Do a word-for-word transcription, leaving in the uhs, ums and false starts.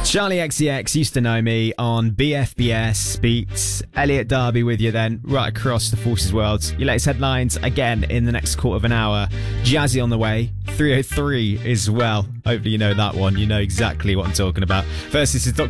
Charlie X C X used to know me on B F B S Beats. Elliot Darby with you then, right across the Forces world. Your latest headlines again in the next quarter of an hour. Jazzy on the way. three oh three as well. Hopefully you know that one. You know exactly what I'm talking about. First, this is Doctor